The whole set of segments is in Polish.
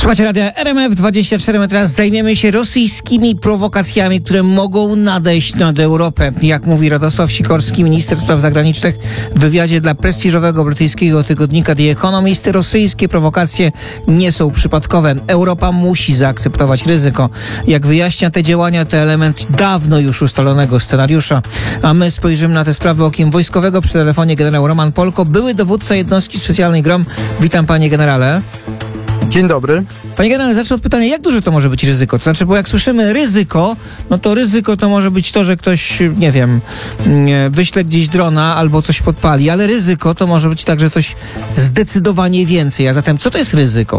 Słuchajcie radia RMF24. Teraz zajmiemy się rosyjskimi prowokacjami, które mogą nadejść nad Europę. Jak mówi Radosław Sikorski, minister spraw zagranicznych, w wywiadzie dla prestiżowego brytyjskiego tygodnika The Economist, rosyjskie prowokacje nie są przypadkowe. Europa musi zaakceptować ryzyko. Jak wyjaśnia, te działania to element dawno już ustalonego scenariusza. A my spojrzymy na te sprawy okiem wojskowego. Przy telefonie generał Roman Polko, były dowódca jednostki specjalnej GROM. Witam, panie generale. Dzień dobry. Panie generale, zacznę od pytania, jak duże to może być ryzyko? To znaczy, bo jak słyszymy ryzyko, no to ryzyko to może być to, że ktoś, nie wiem, wyśle gdzieś drona albo coś podpali, ale ryzyko to może być także coś zdecydowanie więcej. A zatem co to jest ryzyko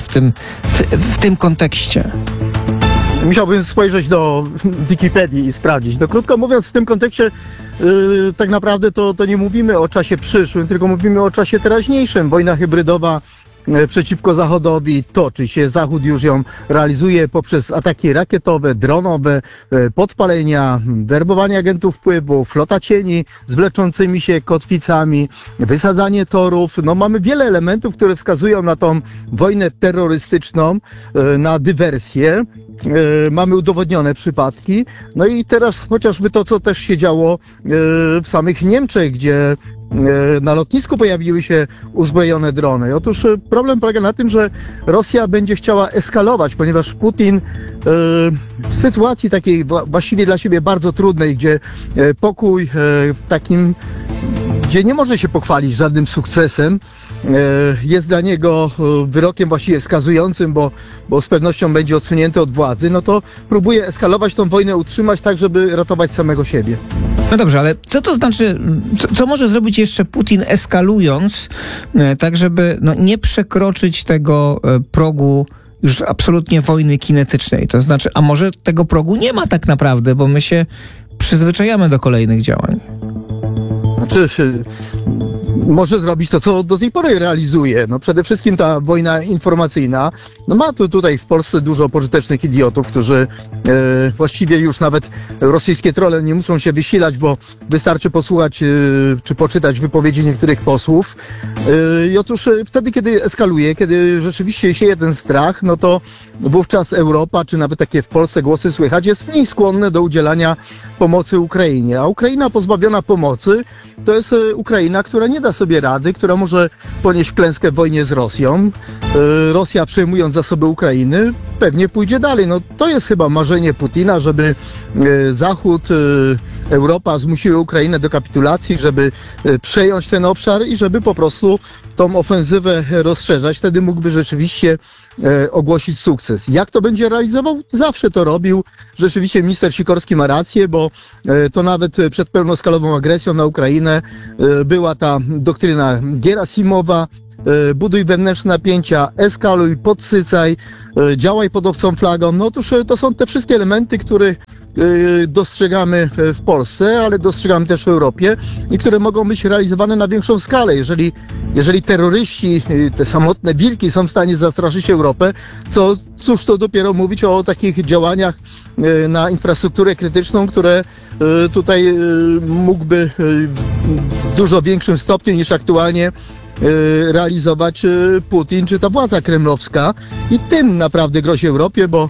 w tym kontekście? Musiałbym spojrzeć do Wikipedii i sprawdzić. No, krótko mówiąc, w tym kontekście tak naprawdę to nie mówimy o czasie przyszłym, tylko mówimy o czasie teraźniejszym. Wojna hybrydowa przeciwko Zachodowi toczy się. Zachód już ją realizuje poprzez ataki rakietowe, dronowe, podpalenia, werbowanie agentów wpływu, flota cieni z wleczącymi się kotwicami, wysadzanie torów. No, mamy wiele elementów, które wskazują na tą wojnę terrorystyczną, na dywersję. Mamy udowodnione przypadki. No i teraz chociażby to, co też się działo w samych Niemczech, gdzie na lotnisku pojawiły się uzbrojone drony. Otóż problem polega na tym, że Rosja będzie chciała eskalować, ponieważ Putin w sytuacji takiej właściwie dla siebie bardzo trudnej, gdzie pokój gdzie nie może się pochwalić żadnym sukcesem, jest dla niego wyrokiem właściwie skazującym, bo z pewnością będzie odsunięty od władzy, no to próbuje eskalować tą wojnę, utrzymać tak, żeby ratować samego siebie. No dobrze, ale co to znaczy, co może zrobić jeszcze Putin eskalując, tak żeby nie przekroczyć tego progu już absolutnie wojny kinetycznej? To znaczy, a może tego progu nie ma tak naprawdę, bo my się przyzwyczajamy do kolejnych działań. Znaczy, może zrobić to, co do tej pory realizuje. No, przede wszystkim ta wojna informacyjna. No, ma tutaj w Polsce dużo pożytecznych idiotów, którzy właściwie już nawet rosyjskie trolle nie muszą się wysilać, bo wystarczy posłuchać czy poczytać wypowiedzi niektórych posłów. I otóż wtedy, kiedy eskaluje, kiedy rzeczywiście sieje ten strach, no to wówczas Europa, czy nawet takie w Polsce głosy słychać, jest mniej skłonne do udzielania pomocy Ukrainie. A Ukraina pozbawiona pomocy to jest Ukraina, która nie da sobie rady, która może ponieść klęskę w wojnie z Rosją. Rosja, przejmując zasoby Ukrainy, pewnie pójdzie dalej. No, to jest chyba marzenie Putina, żeby Zachód, Europa zmusiły Ukrainę do kapitulacji, żeby przejąć ten obszar i żeby po prostu tą ofensywę rozszerzać. Wtedy mógłby rzeczywiście ogłosić sukces. Jak to będzie realizował? Zawsze to robił. Rzeczywiście minister Sikorski ma rację, bo to nawet przed pełnoskalową agresją na Ukrainę była ta doktryna Gierasimowa: buduj wewnętrzne napięcia, eskaluj, podsycaj, działaj pod obcą flagą. No otóż to są te wszystkie elementy, które dostrzegamy w Polsce, ale dostrzegamy też w Europie i które mogą być realizowane na większą skalę. Jeżeli terroryści, te samotne wilki są w stanie zastraszyć Europę, cóż to dopiero mówić o takich działaniach na infrastrukturę krytyczną, które tutaj mógłby w dużo większym stopniu niż aktualnie realizować Putin czy ta władza kremlowska, i tym naprawdę grozi Europie, bo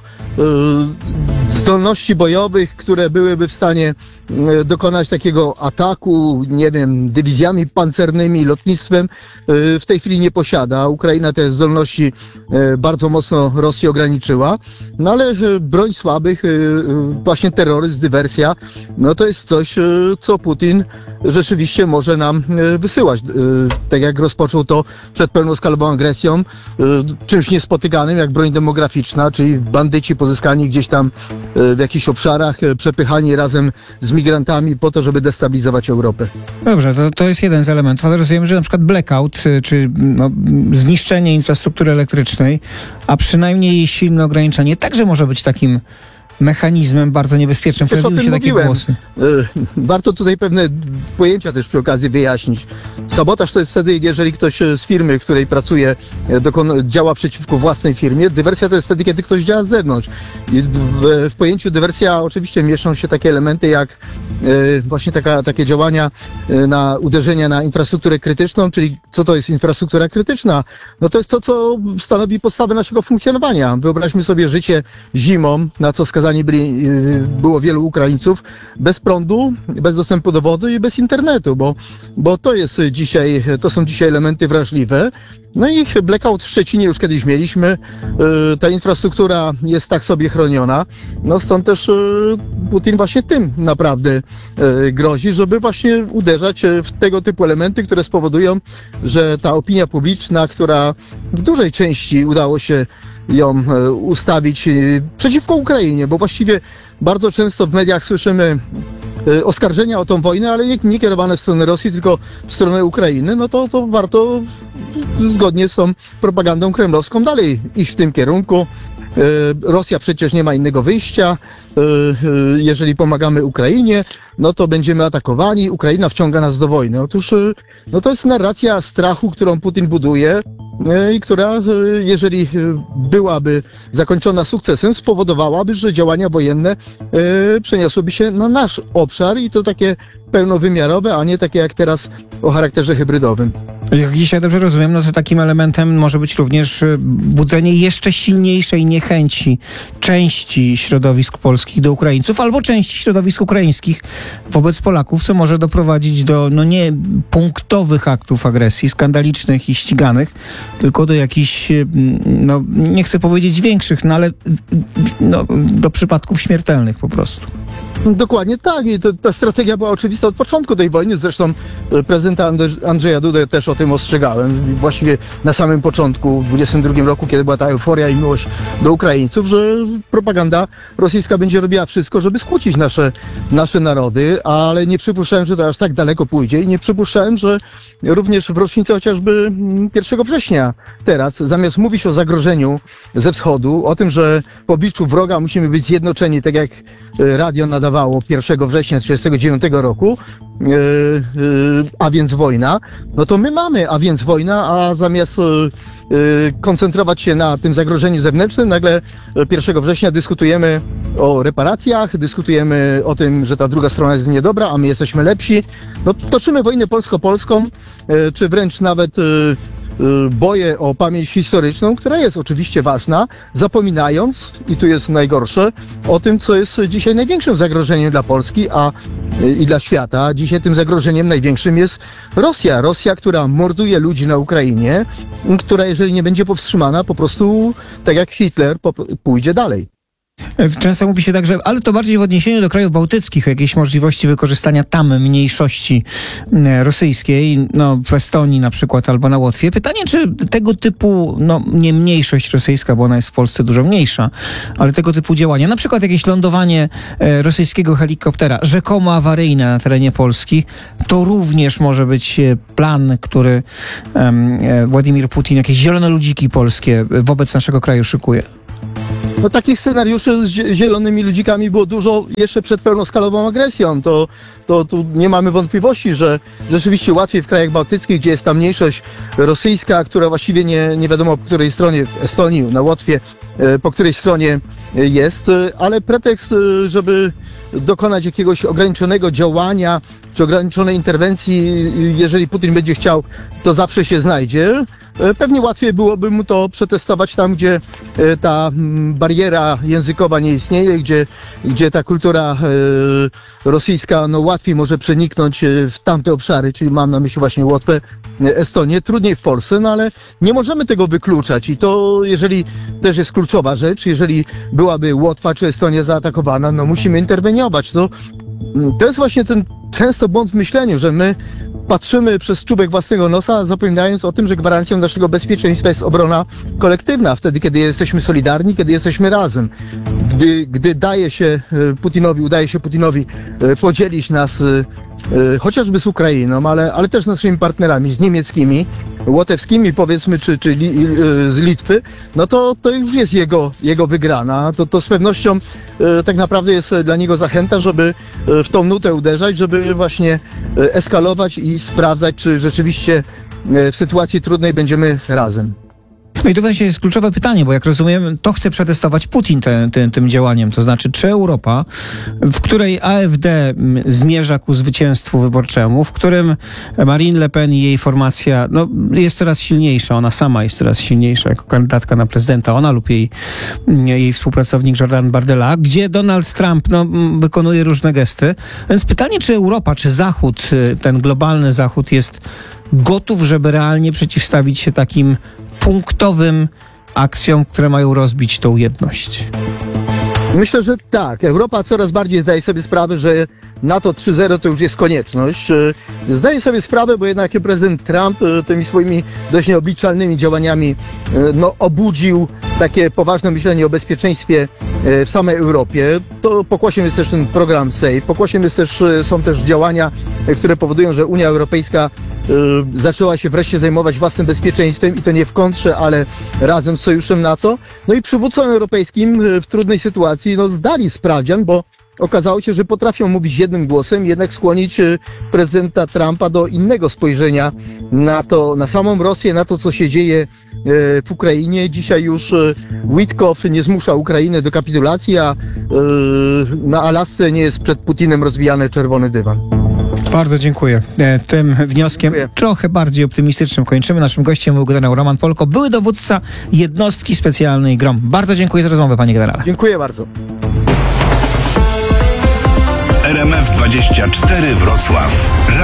zdolności bojowych, które byłyby w stanie dokonać takiego ataku, nie wiem, dywizjami pancernymi, lotnictwem, w tej chwili nie posiada. Ukraina te zdolności bardzo mocno Rosji ograniczyła, no ale broń słabych, właśnie terroryzm, dywersja, no to jest coś, co Putin rzeczywiście może nam wysyłać. Tak jak rozpoczął to przed pełnoskalową agresją, czymś niespotykanym jak broń demograficzna, czyli bandyci pozyskani gdzieś tam w jakichś obszarach, przepychani razem z migrantami po to, żeby destabilizować Europę. Dobrze, to jest jeden z elementów, ale rozumiem, że na przykład blackout, czy zniszczenie infrastruktury elektrycznej, a przynajmniej jej silne ograniczenie, także może być takim mechanizmem bardzo niebezpiecznym. Też o Pojawiły tym się takie mówiłem. głosy. Warto tutaj pewne pojęcia też przy okazji wyjaśnić. Sabotaż to jest wtedy, jeżeli ktoś z firmy, w której pracuje, działa przeciwko własnej firmie. Dywersja to jest wtedy, kiedy ktoś działa z zewnątrz. I w pojęciu dywersja oczywiście mieszczą się takie elementy jak właśnie takie działania na uderzenia na infrastrukturę krytyczną, czyli co to jest infrastruktura krytyczna? No to jest to, co stanowi podstawę naszego funkcjonowania. Wyobraźmy sobie życie zimą, na co skazani było wielu Ukraińców, bez prądu, bez dostępu do wody i bez internetu, bo to są dzisiaj elementy wrażliwe. No i blackout w Szczecinie już kiedyś mieliśmy. Ta infrastruktura jest tak sobie chroniona. No stąd też Putin właśnie tym naprawdę grozi, żeby właśnie uderzać w tego typu elementy, które spowodują, że ta opinia publiczna, która w dużej części udało się ją ustawić przeciwko Ukrainie, bo właściwie bardzo często w mediach słyszymy oskarżenia o tą wojnę, ale nie kierowane w stronę Rosji, tylko w stronę Ukrainy, no to warto zgodnie z tą propagandą kremlowską dalej iść w tym kierunku. Rosja przecież nie ma innego wyjścia. Jeżeli pomagamy Ukrainie, no to będziemy atakowani. Ukraina wciąga nas do wojny. Otóż no to jest narracja strachu, którą Putin buduje i która, jeżeli byłaby zakończona sukcesem, spowodowałaby, że działania wojenne przeniosłyby się na nasz obszar i to takie pełnowymiarowe, a nie takie jak teraz o charakterze hybrydowym. Jak dzisiaj dobrze rozumiem, no to takim elementem może być również budzenie jeszcze silniejszej niechęci części środowisk polskich do Ukraińców albo części środowisk ukraińskich wobec Polaków, co może doprowadzić do nie punktowych aktów agresji, skandalicznych i ściganych, tylko do jakichś, nie chcę powiedzieć większych, ale do przypadków śmiertelnych po prostu. Dokładnie tak i ta strategia była oczywista od początku tej wojny, zresztą prezydenta Andrzeja Dudę też o tym ostrzegałem, właściwie na samym początku, w 2022 roku, kiedy była ta euforia i miłość do Ukraińców, że propaganda rosyjska będzie robiła wszystko, żeby skłócić nasze narody, ale nie przypuszczałem, że to aż tak daleko pójdzie i nie przypuszczałem, że również w rocznicę chociażby 1 września teraz, zamiast mówić o zagrożeniu ze wschodu, o tym, że w obliczu wroga musimy być zjednoczeni, tak jak radio nadawało 1 września 1939 roku, a więc wojna, no to my mamy, a więc wojna, a zamiast koncentrować się na tym zagrożeniu zewnętrznym, nagle 1 września dyskutujemy o reparacjach, dyskutujemy o tym, że ta druga strona jest niedobra, a my jesteśmy lepsi. No, toczymy wojnę polsko-polską, czy wręcz nawet boję o pamięć historyczną, która jest oczywiście ważna, zapominając, i tu jest najgorsze, o tym, co jest dzisiaj największym zagrożeniem dla Polski i dla świata. Dzisiaj tym zagrożeniem największym jest Rosja. Rosja, która morduje ludzi na Ukrainie, która jeżeli nie będzie powstrzymana, po prostu, tak jak Hitler, pójdzie dalej. Często mówi się tak, że ale to bardziej w odniesieniu do krajów bałtyckich, o jakiejś możliwości wykorzystania tam mniejszości rosyjskiej, w Estonii na przykład albo na Łotwie. Pytanie, czy tego typu, nie mniejszość rosyjska, bo ona jest w Polsce dużo mniejsza, ale tego typu działania, na przykład jakieś lądowanie rosyjskiego helikoptera, rzekomo awaryjne na terenie Polski, to również może być plan, który Władimir Putin, jakieś zielone ludziki polskie wobec naszego kraju szykuje. No takich scenariuszy z zielonymi ludzikami było dużo jeszcze przed pełnoskalową agresją. To tu nie mamy wątpliwości, że rzeczywiście łatwiej w krajach bałtyckich, gdzie jest ta mniejszość rosyjska, która właściwie nie wiadomo po której stronie, w Estonii, na Łotwie, po której stronie jest, ale pretekst, żeby dokonać jakiegoś ograniczonego działania, czy ograniczonej interwencji, jeżeli Putin będzie chciał, to zawsze się znajdzie. Pewnie łatwiej byłoby mu to przetestować tam, gdzie ta bariera językowa nie istnieje, gdzie ta kultura rosyjska łatwiej może przeniknąć w tamte obszary, czyli mam na myśli właśnie Łotwę, Estonię. Trudniej w Polsce, ale nie możemy tego wykluczać i to, jeżeli też jest kluczowa rzecz, jeżeli byłaby Łotwa czy Estonia zaatakowana, musimy interweniować. To jest właśnie ten często błąd w myśleniu, że my patrzymy przez czubek własnego nosa, zapominając o tym, że gwarancją naszego bezpieczeństwa jest obrona kolektywna, wtedy, kiedy jesteśmy solidarni, kiedy jesteśmy razem. Gdy udaje się Putinowi podzielić nas chociażby z Ukrainą, ale też z naszymi partnerami, z niemieckimi, łotewskimi powiedzmy, czy z Litwy, no to już jest jego wygrana. To z pewnością tak naprawdę jest dla niego zachęta, żeby w tą nutę uderzać, żeby właśnie eskalować i sprawdzać, czy rzeczywiście w sytuacji trudnej będziemy razem. No i to właśnie jest kluczowe pytanie, bo jak rozumiem, to chce przetestować Putin tym działaniem. To znaczy, czy Europa, w której AfD zmierza ku zwycięstwu wyborczemu, w którym Marine Le Pen i jej formacja jest coraz silniejsza, ona sama jest coraz silniejsza jako kandydatka na prezydenta, ona lub jej współpracownik Jordan Bardella, gdzie Donald Trump wykonuje różne gesty. Więc pytanie, czy Europa, czy Zachód, ten globalny Zachód jest gotów, żeby realnie przeciwstawić się takim punktowym akcjom, które mają rozbić tą jedność? Myślę, że tak. Europa coraz bardziej zdaje sobie sprawę, że NATO 3.0 to już jest konieczność. Zdaje sobie sprawę, bo jednak prezydent Trump tymi swoimi dość nieobliczalnymi działaniami obudził takie poważne myślenie o bezpieczeństwie w samej Europie. To pokłosiem jest też ten program SAFE. Pokłosiem są też działania, które powodują, że Unia Europejska zaczęła się wreszcie zajmować własnym bezpieczeństwem i to nie w kontrze, ale razem z sojuszem NATO. No i przywódcom europejskim w trudnej sytuacji zdali sprawdzian, bo okazało się, że potrafią mówić jednym głosem, jednak skłonić prezydenta Trumpa do innego spojrzenia na samą Rosję, na to, co się dzieje w Ukrainie. Dzisiaj już Witkow nie zmusza Ukrainy do kapitulacji, a na Alasce nie jest przed Putinem rozwijany czerwony dywan. Bardzo dziękuję. Tym wnioskiem trochę bardziej optymistycznym kończymy. Naszym gościem był generał Roman Polko, były dowódca jednostki specjalnej GROM. Bardzo dziękuję za rozmowę, panie generale. Dziękuję bardzo. RMF24 Wrocław.